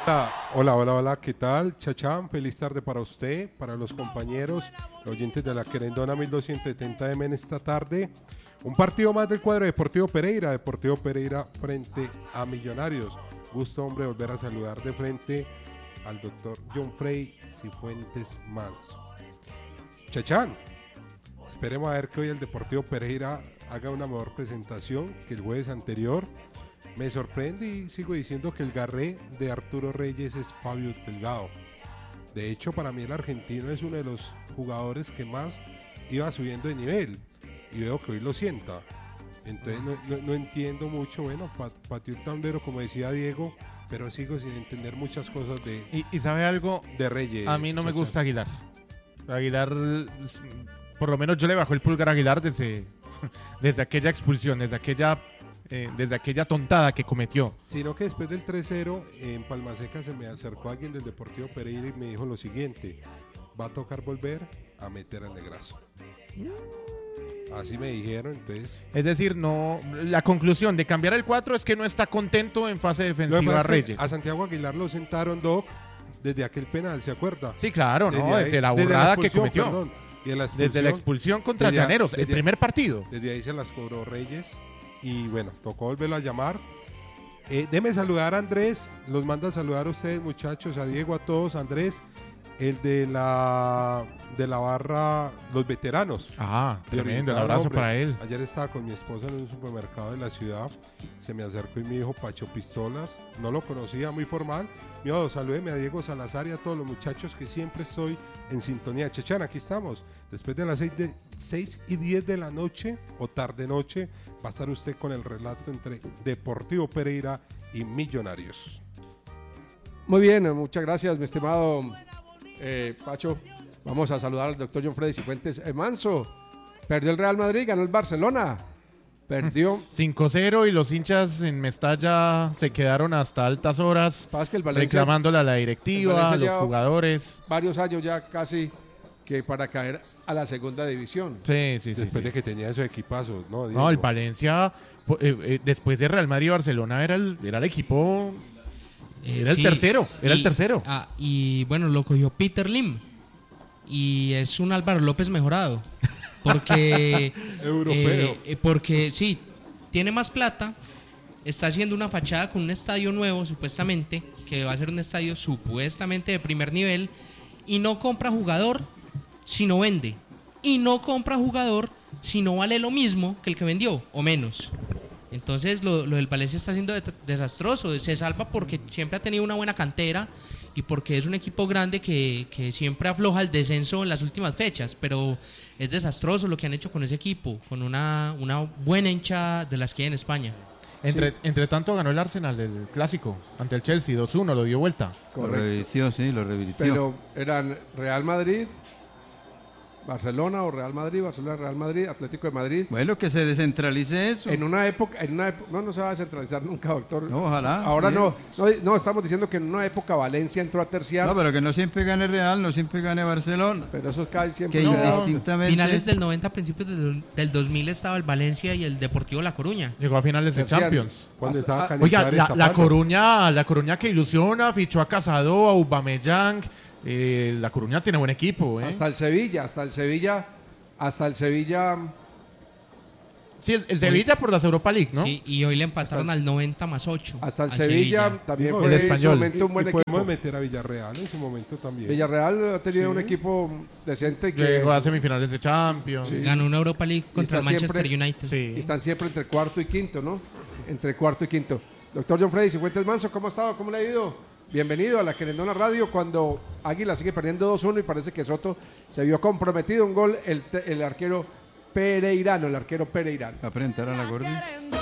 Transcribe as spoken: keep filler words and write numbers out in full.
Hola, hola, hola, ¿qué tal? Chachán, feliz tarde para usted, para los compañeros, los oyentes de la Querendona mil doscientos setenta eme en esta tarde. Un partido más del cuadro Deportivo Pereira, Deportivo Pereira frente a Millonarios. Gusto, hombre, volver a saludar de frente al doctor John Frey Cifuentes Manso. Chachán, esperemos a ver que hoy el Deportivo Pereira haga una mejor presentación que el jueves anterior. Me sorprende y sigo diciendo que el garré de Arturo Reyes es Fabio Delgado. De hecho, para mí el argentino es uno de los jugadores que más iba subiendo de nivel y veo que hoy lo sienta. Entonces no, no, no entiendo mucho. Bueno, pateó el tablero como decía Diego, pero sigo sin entender muchas cosas de ¿Y, y sabe algo? De Reyes. A mí no Chachán. me gusta Aguilar. Aguilar, por lo menos yo le bajo el pulgar a Aguilar desde, desde aquella expulsión, desde aquella... Eh, desde aquella tontada que cometió. Sino que después del tres cero en Palmaseca se me acercó alguien del Deportivo Pereira y me dijo lo siguiente: va a tocar volver a meter al Negrazo. Así me dijeron, entonces. Es decir, no, la conclusión de cambiar el cuatro es que no está contento en fase defensiva a Reyes. A Santiago Aguilar lo sentaron, Doc, desde aquel penal, ¿se acuerda? Sí, claro, desde no, ahí, desde la burrada que cometió. Perdón, y de la desde la expulsión contra desde, Llaneros, desde, el primer partido. Desde ahí se las cobró Reyes. Y bueno, tocó volverlo a llamar. Eh, déme saludar a Andrés, los manda a saludar a ustedes, muchachos, a Diego, a todos. Andrés, el de la de la barra Los Veteranos. Ah, tremendo, un abrazo hombre. Para él. Ayer estaba con mi esposa en un supermercado de la ciudad, se me acercó y me dijo Pacho Pistolas, no lo conocía, muy formal. Me dijo, salúdeme a Diego Salazar y a todos los muchachos que siempre estoy en sintonía. Chachán, aquí estamos, después de las seis y diez de la noche o tarde noche, va a estar usted con el relato entre Deportivo Pereira y Millonarios. Muy bien, muchas gracias, mi estimado eh, Pacho. Vamos a saludar al doctor John Freddy Cifuentes Manso. Perdió el Real Madrid, ganó el Barcelona. Perdió cinco cero y los hinchas en Mestalla se quedaron hasta altas horas que el Valencia, reclamándole a la directiva, a los jugadores. Varios años ya casi que para caer a la segunda división. Sí, sí, sí. Después sí. de que tenía esos equipazos, ¿no? Diego? No, el Valencia, eh, eh, después de Real Madrid y Barcelona, era el, era el equipo... Era el sí, tercero, era y, el tercero. Ah, y bueno, lo cogió Peter Lim. Y es un Álvaro López mejorado. Porque... Europeo. Eh, porque sí, tiene más plata. Está haciendo una fachada con un estadio nuevo, supuestamente. Que va a ser un estadio supuestamente de primer nivel. Y no compra jugador si no vende. Y no compra jugador si no vale lo mismo que el que vendió, o menos. Entonces lo, lo del Valencia está siendo de- desastroso. Se salva porque siempre ha tenido una buena cantera y porque es un equipo grande que, que siempre afloja el descenso en las últimas fechas, pero es desastroso lo que han hecho con ese equipo, con una, una buena hincha de las que hay en España. Entre, Sí. entre tanto ganó el Arsenal el clásico ante el Chelsea dos uno, lo dio vuelta. Lo revirtió, sí, lo revirtió. Pero eran Real Madrid, Barcelona o Real Madrid, Barcelona, Real Madrid, Atlético de Madrid. Bueno, que se descentralice eso. En una época, en una época, no, no se va a descentralizar nunca, doctor. No, ojalá. Ahora bien. no, no, no, estamos diciendo que en una época Valencia entró a terciar, No, pero que no siempre gane Real, no siempre gane Barcelona. pero eso casi siempre Que se da. indistintamente... Finales del noventa, principios del, del dos mil estaba el Valencia y el Deportivo La Coruña. Llegó a finales de Terciario. Champions. Cuando Hasta- estaba ah, Canizares Oiga, la, la tapando. Coruña, la Coruña que ilusiona, fichó a Casado, a Aubameyang. Eh, la Coruña tiene buen equipo, ¿eh? Hasta el Sevilla, hasta el Sevilla, hasta el Sevilla. Sí, el, el Sevilla por las Europa League, ¿no? Sí, y hoy le empataron Hasta el- al noventa más ocho. Hasta el al Sevilla, también Digo, fue el en su Español. momento un buen y equipo. podemos meter a Villarreal en su momento también. Villarreal ha tenido Sí. un equipo decente que Llegó a semifinales de Champions. Sí. Ganó una Europa League contra el está Manchester siempre- United. Sí. y están siempre entre cuarto y quinto, ¿no? Entre cuarto y quinto. Doctor John Freddy Cifuentes Manso, ¿cómo ha estado? ¿Cómo le ha ido? Bienvenido a la Querendona Radio cuando Águila sigue perdiendo dos uno y parece que Soto se vio comprometido. Un gol el, te- el arquero Pereirano, el arquero Pereirano. Aparentar a la gordita.